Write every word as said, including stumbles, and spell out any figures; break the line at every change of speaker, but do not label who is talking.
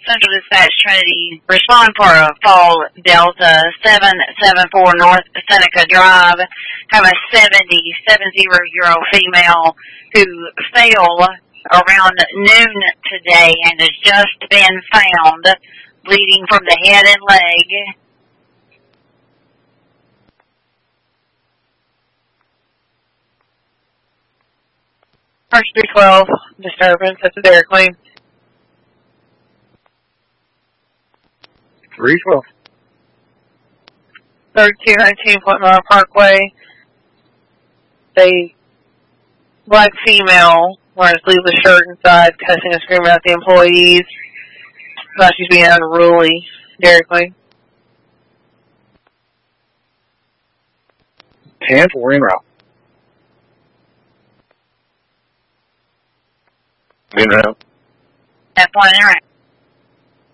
Central Dispatch Trinity, respond for a fall Delta seven seven four North Seneca Drive. Have a seventy-seven-year-old female who fell around noon today and has just been found bleeding from the head and leg.
Park three twelve, disturbance, that's a Dairy Queen.
three twelve.
thirty-two nineteen Point Mile Parkway. A black female wearing a sleeveless shirt inside, cussing and screaming at the employees. Thought she's being unruly. Dairy Queen.
ten four en route. En route.
That's one in right.